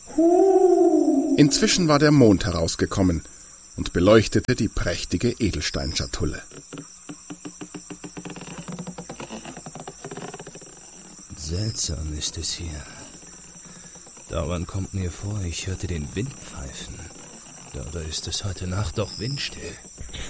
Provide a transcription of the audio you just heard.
Inzwischen war der Mond herausgekommen und beleuchtete die prächtige Edelsteinschatulle. Seltsam ist es hier. Dauernd kommt mir vor, ich hörte den Wind pfeifen. Dabei ist es heute Nacht doch windstill.